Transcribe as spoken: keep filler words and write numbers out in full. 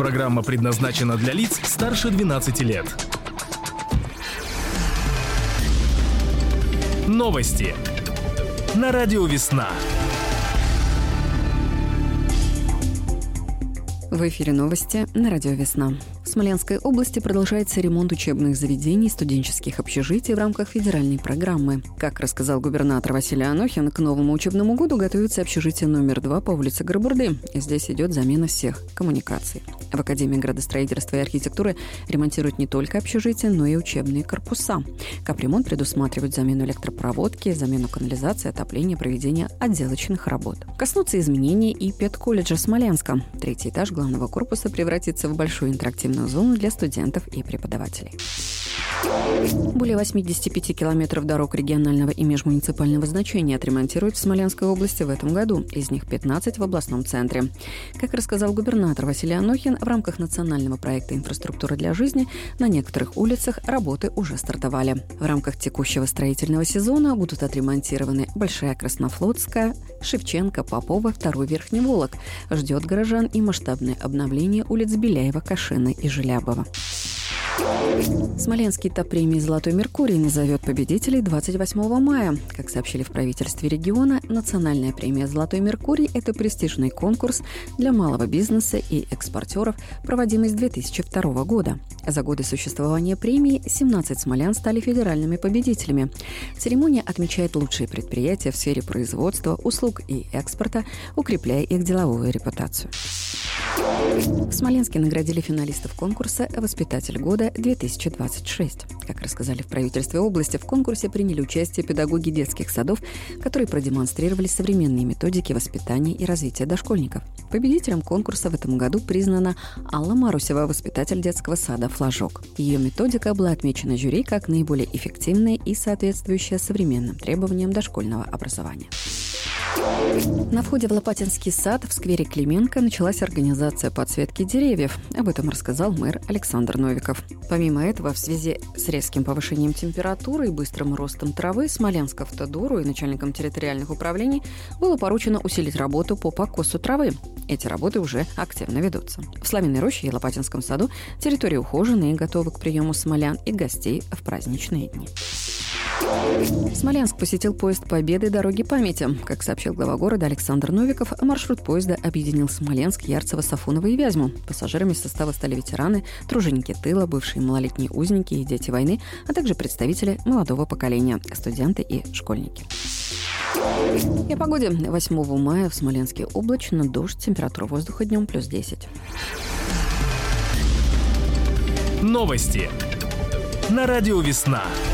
Программа предназначена для лиц старше двенадцати лет. Новости на радио «Весна». В эфире новости на радио «Весна». В Смоленской области продолжается ремонт учебных заведений, студенческих общежитий в рамках федеральной программы. Как рассказал губернатор Василий Анохин, к новому учебному году готовится общежитие номер два по улице Горбурды. И здесь идет замена всех коммуникаций. В Академии градостроительства и архитектуры ремонтируют не только общежития, но и учебные корпуса. Капремонт предусматривает замену электропроводки, замену канализации, отопление, проведение отделочных работ. Коснутся изменений и педколледжа Смоленска. Третий этаж главного корпуса превратится в большую интерактивную зону для студентов и преподавателей. Более восемьдесят пять километров дорог регионального и межмуниципального значения отремонтируют в Смоленской области в этом году, из них пятнадцать в областном центре. Как рассказал губернатор Василий Анохин, в рамках национального проекта «Инфраструктура для жизни» на некоторых улицах работы уже стартовали. В рамках текущего строительного сезона будут отремонтированы Большая Краснофлотская, Шевченко, Попова, второй Верхний Волок. Ждет горожан и масштабное обновление улиц Беляева, Кашина и Желябова. Смоленский этап премии «Золотой Меркурий» назовет победителей двадцать восьмого мая. Как сообщили в правительстве региона, национальная премия «Золотой Меркурий» – это престижный конкурс для малого бизнеса и экспортеров, проводимый с две тысячи второго года. За годы существования премии семнадцать смолян стали федеральными победителями. Церемония отмечает лучшие предприятия в сфере производства, услуг и экспорта, укрепляя их деловую репутацию. В Смоленске наградили финалистов конкурса «Воспитатель года-две тысячи двадцать шесть». Как рассказали в правительстве области, в конкурсе приняли участие педагоги детских садов, которые продемонстрировали современные методики воспитания и развития дошкольников. Победителем конкурса в этом году признана Алла Марусева, воспитатель детского сада «Флажок». Ее методика была отмечена жюри как наиболее эффективная и соответствующая современным требованиям дошкольного образования. На входе в Лопатинский сад в сквере Клименко началась организация подсветки деревьев. Об этом рассказал мэр Александр Новиков. Помимо этого, в связи с резким повышением температуры и быстрым ростом травы Смоленскавтодору и начальникам территориальных управлений было поручено усилить работу по покосу травы. Эти работы уже активно ведутся. В Славиной роще и Лопатинском саду территории ухожены и готовы к приему смолян и гостей в праздничные дни. Смоленск посетил поезд Победы «Дороги памяти». Как сообщил глава города Александр Новиков, маршрут поезда объединил Смоленск, Ярцево, Сафоново и Вязьму. Пассажирами состава стали ветераны, труженики тыла, бывшие малолетние узники и дети войны, а также представители молодого поколения, студенты и школьники. И о погоде. восьмого мая в Смоленске облачно, дождь, температура воздуха днем плюс десять. Новости на радио «Весна».